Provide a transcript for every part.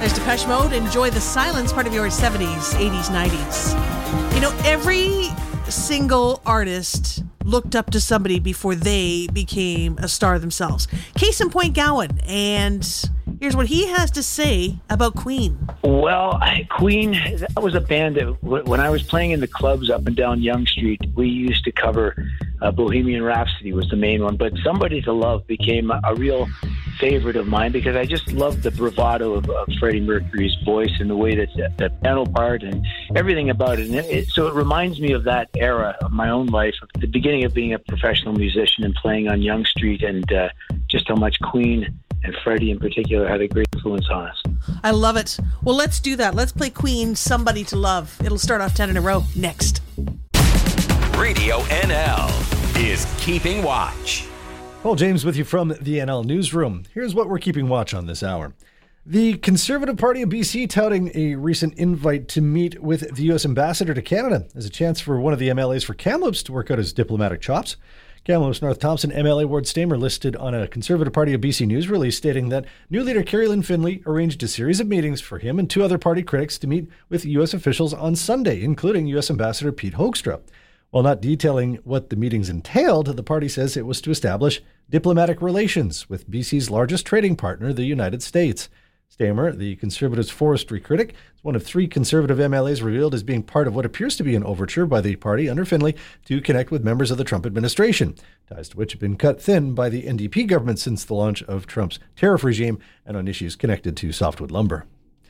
There's Depeche Mode. Enjoy the silence, part of your 70s, 80s, 90s. You know, every single artist looked up to somebody before they became a star themselves. Case in point, Gowan. And here's what he has to say about Queen. Well, Queen, that was a band that when I was playing in the clubs up and down Yonge Street, we used to cover Bohemian Rhapsody was the main one. But Somebody to Love became a real favorite of mine because I just loved the bravado of Freddie Mercury's voice and the way that the piano part and everything about it. And so it reminds me of that era of my own life, of the beginning of being a professional musician and playing on Yonge Street, and just how much Queen and Freddie in particular had a great influence on us. I love it. Well, let's do that. Let's play Queen, Somebody to Love. It'll start off 10 in a row next. Radio NL is Keeping Watch. Paul James with you from the NL Newsroom. Here's what we're keeping watch on this hour. The Conservative Party of BC touting a recent invite to meet with the U.S. Ambassador to Canada as a chance for one of the MLAs for Kamloops to work out his diplomatic chops. Kamloops North Thompson MLA Ward Stamer listed on a Conservative Party of BC news release stating that new leader Carrie Lynn Finley arranged a series of meetings for him and two other party critics to meet with U.S. officials on Sunday, including U.S. Ambassador Pete Hoekstra. While not detailing what the meetings entailed, the party says it was to establish diplomatic relations with BC's largest trading partner, the United States. Stamer, the Conservatives' forestry critic, is one of three Conservative MLAs revealed as being part of what appears to be an overture by the party under Finley to connect with members of the Trump administration, ties to which have been cut thin by the NDP government since the launch of Trump's tariff regime and on issues connected to softwood lumber.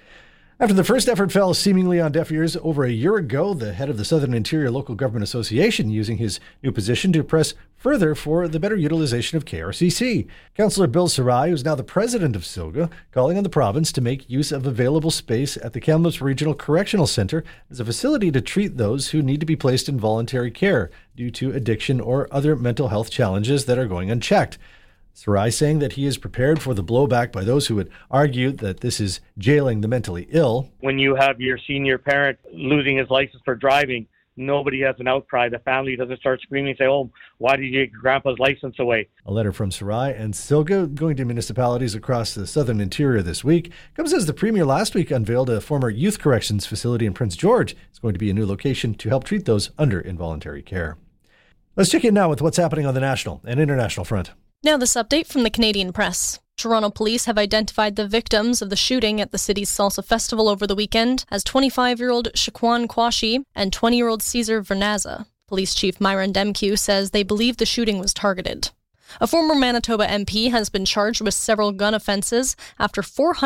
After the first effort fell seemingly on deaf ears over a year ago, the head of the Southern Interior Local Government Association using his new position to press further for the better utilization of KRCC. Councillor Bill Sarai, who's now the president of SILGA, calling on the province to make use of available space at the Kamloops Regional Correctional Centre as a facility to treat those who need to be placed in voluntary care due to addiction or other mental health challenges that are going unchecked. Sarai saying that he is prepared for the blowback by those who would argue that this is jailing the mentally ill. When you have your senior parent losing his license for driving, nobody has an outcry. The family doesn't start screaming and say, oh, why did you take your grandpa's license away? A letter from Sarai and Silga going to municipalities across the Southern Interior this week comes as the Premier last week unveiled a former youth corrections facility in Prince George. It's going to be a new location to help treat those under involuntary care. Let's check in now with what's happening on the national and international front. Now this update from the Canadian Press. Toronto police have identified the victims of the shooting at the city's salsa festival over the weekend as 25-year-old Shaquan Kwashi and 20-year-old Cesar Vernaza. Police Chief Myron Demkew says they believe the shooting was targeted. A former Manitoba MP has been charged with several gun offences after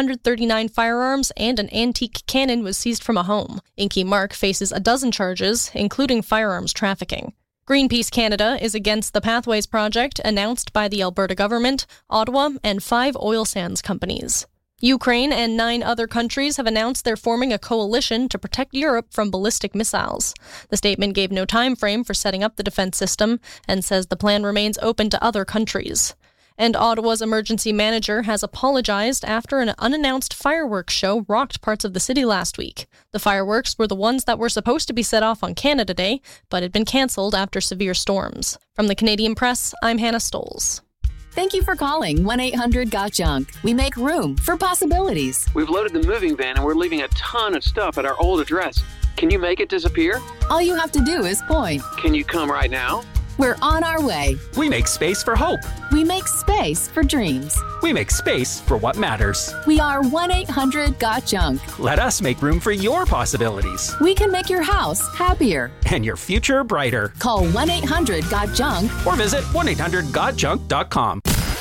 439 firearms and an antique cannon was seized from a home. Inky Mark faces a dozen charges, including firearms trafficking. Greenpeace Canada is against the Pathways Project announced by the Alberta government, Ottawa, and 5 oil sands companies. Ukraine and 9 other countries have announced they're forming a coalition to protect Europe from ballistic missiles. The statement gave no time frame for setting up the defense system and says the plan remains open to other countries. And Ottawa's emergency manager has apologized after an unannounced fireworks show rocked parts of the city last week. The fireworks were the ones that were supposed to be set off on Canada Day, but had been cancelled after severe storms. From the Canadian Press, I'm Hannah Stoles. Thank you for calling 1-800-GOT-JUNK. We make room for possibilities. We've loaded the moving van and we're leaving a ton of stuff at our old address. Can you make it disappear? All you have to do is point. Can you come right now? We're on our way. We make space for hope. We make space for dreams. We make space for what matters. We are 1-800-GOT-JUNK. Let us make room for your possibilities. We can make your house happier. And your future brighter. Call 1-800-GOT-JUNK. Or visit 1-800-GOT-JUNK.com.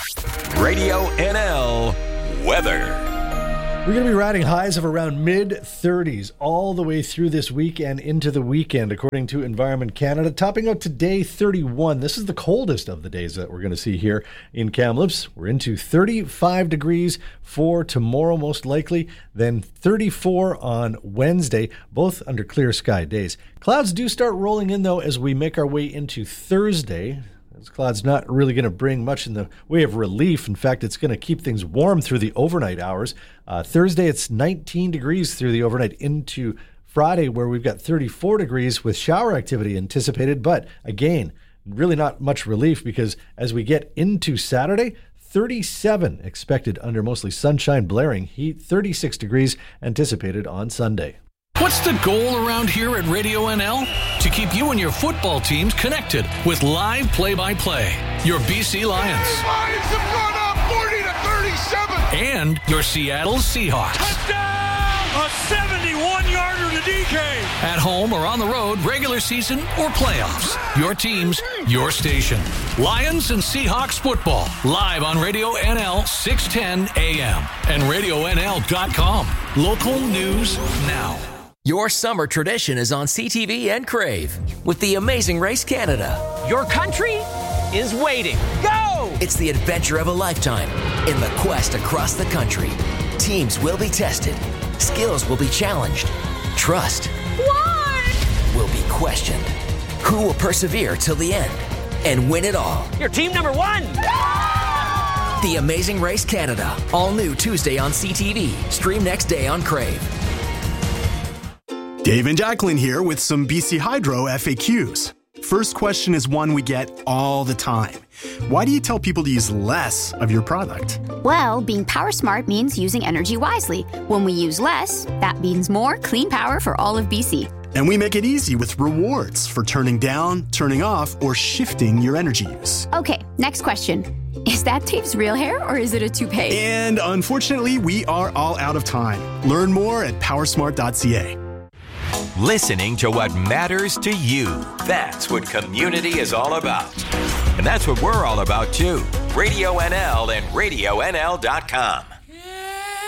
Radio NL Weather. We're going to be riding highs of around mid-30s all the way through this week and into the weekend, according to Environment Canada. Topping out today, 31. This is the coldest of the days that we're going to see here in Kamloops. We're into 35 degrees for tomorrow, most likely, then 34 on Wednesday, both under clear sky days. Clouds do start rolling in, though, as we make our way into Thursday. This cloud's not really going to bring much in the way of relief. In fact, it's going to keep things warm through the overnight hours. Thursday, it's 19 degrees through the overnight into Friday, where we've got 34 degrees with shower activity anticipated. But again, really not much relief because as we get into Saturday, 37 expected under mostly sunshine, blaring heat. 36 degrees anticipated on Sunday. What's the goal around here at Radio NL? To keep you and your football teams connected with live play-by-play. Your BC Lions. Lions have gone up 40-37. And your Seattle Seahawks. Touchdown! A 71-yarder to DK. At home or on the road, regular season or playoffs. Your teams, your station. Lions and Seahawks football. Live on Radio NL 610 AM and RadioNL.com. Local news now. Your summer tradition is on CTV and Crave with The Amazing Race Canada. Your country is waiting. Go! It's the adventure of a lifetime in the quest across the country. Teams will be tested. Skills will be challenged. Trust will be questioned. Who will persevere till the end and win it all? You're team number one! The Amazing Race Canada. All new Tuesday on CTV. Stream next day on Crave. Dave and Jacqueline here with some BC Hydro FAQs. First question is one we get all the time. Why do you tell people to use less of your product? Well, being power smart means using energy wisely. When we use less, that means more clean power for all of BC. And we make it easy with rewards for turning down, turning off, or shifting your energy use. Okay, next question. Is that Dave's real hair or is it a toupee? And unfortunately, we are all out of time. Learn more at powersmart.ca. Listening to what matters to you. That's what community is all about. And that's what we're all about, too. Radio NL and RadioNL.com.